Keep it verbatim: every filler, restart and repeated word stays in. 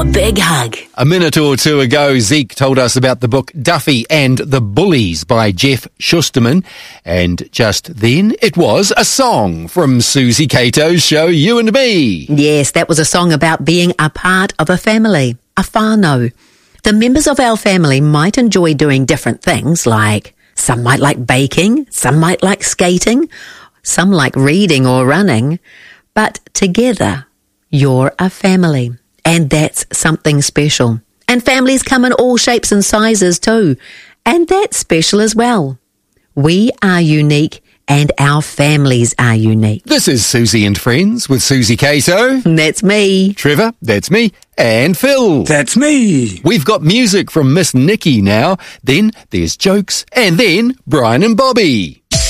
a big hug. A minute or two ago, Zeke told us about the book Duffy and the Bullies by Jeff Schusterman. And just then, it was a song from Susie Cato's show You and Me. Yes, that was a song about being a part of a family, a whānau. The members of our family might enjoy doing different things, like some might like baking, some might like skating, some like reading or running, but together, you're a family, and that's something special. And families come in all shapes and sizes too, and that's special as well. We are unique, and our families are unique. This is Susie and Friends with Susie Cato. That's me. Trevor, that's me. And Phil. That's me. We've got music from Miss Nikki now. Then there's jokes, and then Brian and Bobby.